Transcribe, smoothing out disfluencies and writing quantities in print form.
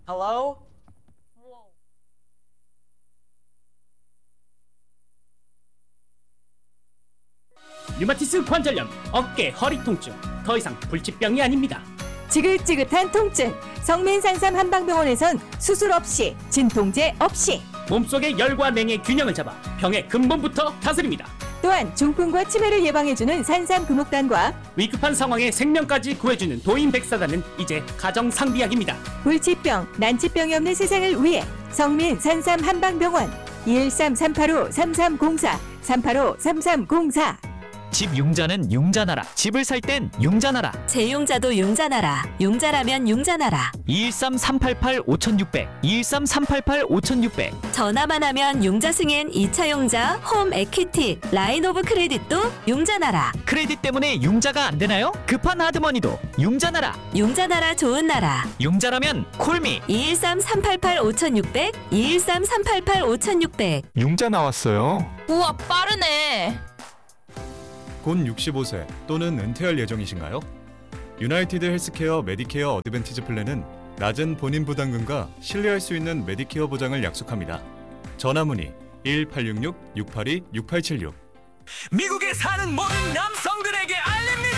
Hello? 류마티스 관절염, 어깨, 허리 통증, 더 이상 불치병이 아닙니다. 지긋지긋한 통증, 성민산삼 한방병원에선 수술 없이, 진통제 없이, 몸속의 열과 냉의 균형을 잡아 병의 근본부터 다스립니다. 또한 중풍과 치매를 예방해주는 산삼 금옥단과 위급한 상황에 생명까지 구해주는 도인백사단은 이제 가정상비약입니다. 불치병, 난치병이 없는 세상을 위해 성민산삼 한방병원 213-385-3304 385-3304. 집 융자는 융자나라. 집을 살 땐 융자나라. 재융자도 융자나라. 융자라면 융자나라. 213-388-5600 213-388-5600. 전화만 하면 융자 승인 2차 융자, 홈 에퀴티, 라인 오브 크레딧도 융자나라. 크레딧 때문에 융자가 안 되나요? 급한 하드머니도 융자나라. 융자나라 좋은 나라. 융자라면 콜미. 213-388-5600 213-388-5600. 융자 나왔어요. 우와, 빠르네. 곧 65세 또는 은퇴할 예정이신가요? 유나이티드 헬스케어 메디케어 어드밴티지 플랜은 낮은 본인 부담금과 신뢰할 수 있는 메디케어 보장을 약속합니다. 전화문의 1866-682-6876. 미국에 사는 모든 남성들에게 알립니다.